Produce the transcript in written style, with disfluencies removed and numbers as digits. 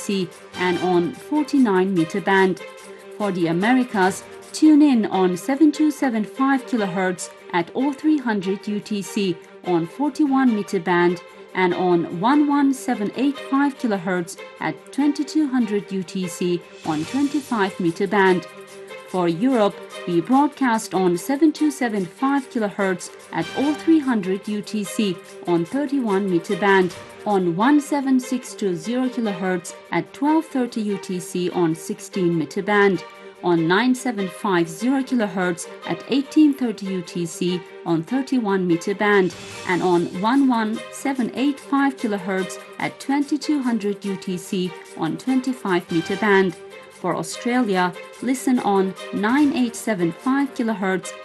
UTC and on 49 meter band. For the Americas, tune in on 7275 kHz at 0300 UTC on 41 meter band and on 11785 kHz at 2200 UTC on 25 meter band. For Europe, we broadcast on 7275 kHz at 0300 UTC on 31 meter band, on 17620 kHz at 1230 UTC on 16 meter band, on 9750 kHz at 1830 UTC on 31 meter band, and on 11785 kHz at 2200 UTC on 25 meter band. For Australia, listen on 9875 kHz